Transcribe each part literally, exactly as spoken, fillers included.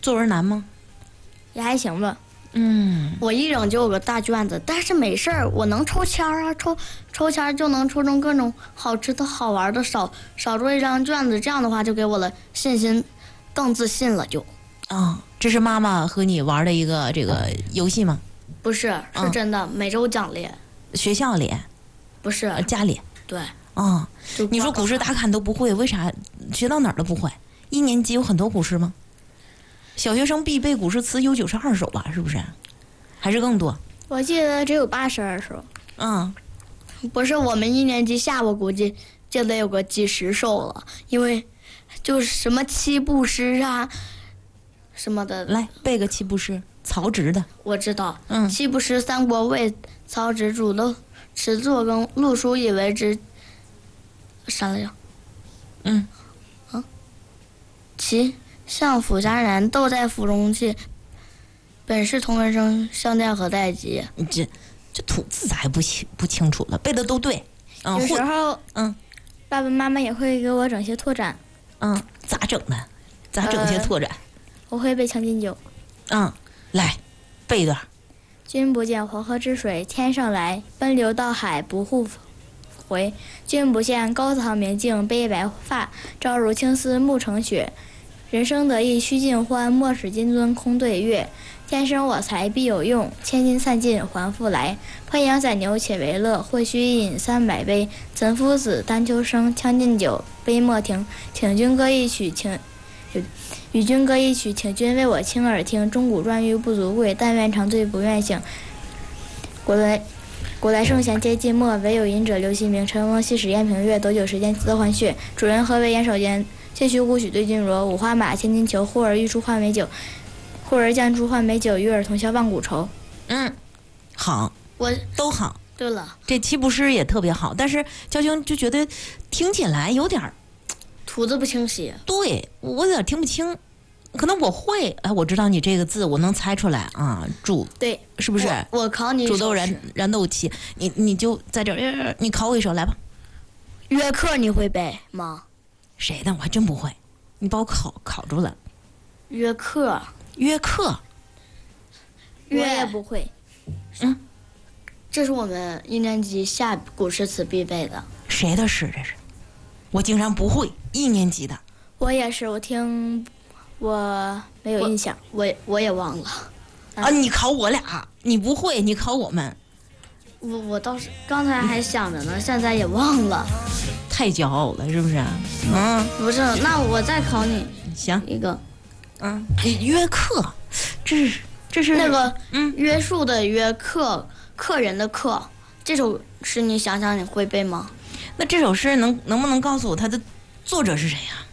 作文难吗？ 也还行吧。 嗯， 我一整就有个大卷子，但是没事儿，我能抽签儿啊，抽抽签儿就能抽中各种好吃的好玩的，少少做一张卷子，这样的话就给我了信心，更自信了就。 啊、哦，这是妈妈和你玩的一个这个游戏吗？ 不是，是真的，嗯、每周奖励。 学校里？ 不是， 呃、家里。 对。 啊、哦，你说古诗大看都不会，为啥学到哪儿都不会？一年级有很多古诗吗？小学生必备古诗词有九十二首吧？是不是？还是更多？ 我记得只有八十二首。 嗯， 不是，我们一年级下我估计就得有个几十首了，因为就是什么七步诗啊，什么的。 来背个七步诗，曹植的。 我知道。 嗯。 七步诗：三国魏，曹植著，都持作耕，陆书以为之。啥来着？ 嗯。 啊。其相府佳然，斗在府中泣。本是同根生，相见何太急。 你这这吐字咋还不清不清楚了？背的都对。 嗯，有时候嗯， 爸爸妈妈也会给我整些拓展。 嗯，咋整的？咋整些拓展？呃、 我会背《将进酒》。 嗯，来背一段。 君不见黄河之水天上来，奔流到海不复回。君不见高堂明镜悲白发，朝如青丝暮成雪。人生得意须尽欢，莫使金樽空对月。天生我材必有用，千金散尽还复来。烹羊宰牛且为乐，或须饮三百杯。岑夫子，丹丘生，将进酒，杯莫停。请君歌一曲，请与君歌一曲，请君为我倾耳听。钟鼓馔玉不足贵，但愿长醉不愿醒。古来古来圣贤皆寂寞，惟有饮者留其名。陈翁昔使宴平乐，斗酒十间恣欢谑。主人何为言首间？且须姑许对君酌。五花马，千金裘，呼儿欲出换美酒。呼儿将出换美酒，与尔同销万古愁。 嗯，好， 我都好。 对了， 这七步诗也特别好，但是娇兄就觉得听起来有点吐字不清晰。 对，我有点听不清。可能我会，哎，我知道你这个字，我能猜出来啊。煮， 对， 是不是？ 我, 我考你。 煮豆燃燃豆萁，你你就在这儿，你考我一首来吧。 约克你会背吗？ 谁的？我还真不会。你把我考考住了。 约克。 约克， 我也不会。 嗯， 这是我们一年级下古诗词必备的。 谁的诗这是？我竟然不会。一年级的。 我也是，我听，我没有印象， 我 我, 我也忘了。 啊，你考我俩，你不会，你考我们。 我我倒是刚才还想着呢，现在也忘了。 太骄傲了，是不是？嗯， 不是，那我再考你。 行， 一个。 嗯，约客，这是这是那个嗯约束的约，客客人的客，这首诗你想想你会背吗？ 那这首诗能能不能告诉我它的作者是谁呀、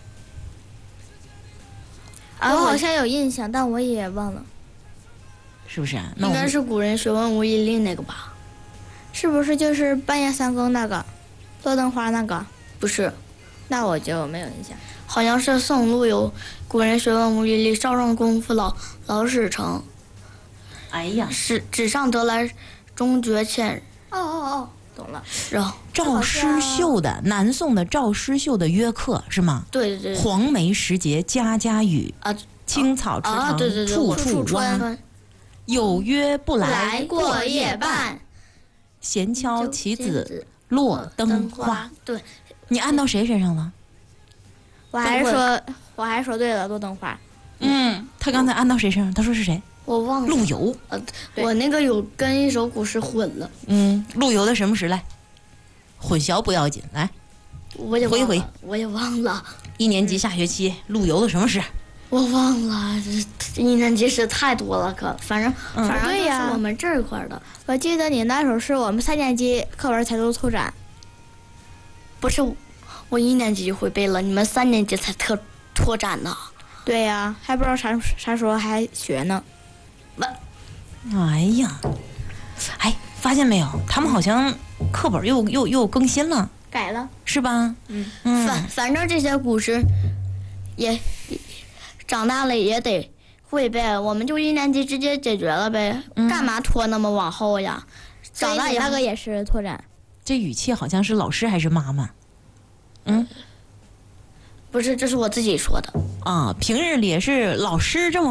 啊？我好像有印象，但我也忘了， 是不是？ 那应该是古人学问无遗力那个吧？ 是不是就是半夜三更那个，落灯花那个？ 不是， 那我就没有印象。 好像是宋陆游，古人学问无遗力，少壮功夫老老始成。 哎呀， 是纸上得来终觉浅。 哦哦哦，懂了。 然后赵诗秀的南宋的赵诗秀的约客是吗？ 对对对。 黄梅时节家家雨啊， 青草池塘处处蛙。有约不来过夜半， 闲敲棋子落灯花。 对， 你按到谁身上了？ 我还说，我还说对了，落灯花。 嗯，他刚才按到谁身上？他说是谁？ 我忘了。 陆游。 呃，我那个有跟一首古诗混了。 嗯，陆游的什么诗来？混淆不要紧，来， 我也回一回， 我也忘了。 一年级下学期，陆游的什么诗？ 我忘了，这一年级诗太多了，可反正、嗯、反正对呀， 我们这一块的。 我记得你那首是我们三年级课文才都拓展。 不是。我一年级就会背了，你们三年级才特拓展呢。 对呀，还不知道啥啥时候还学呢。 哎呀，哎，发现没有？他们好像课本又又又更新了， 改了， 是吧？ 嗯嗯。反反正这些古诗也长大了也得会背，我们就一年级直接解决了呗，嗯、干嘛拖那么往后呀？长大以那个也是拓展。 这语气好像是老师还是妈妈？嗯， 不是，这是我自己说的啊。平日里也是老师这么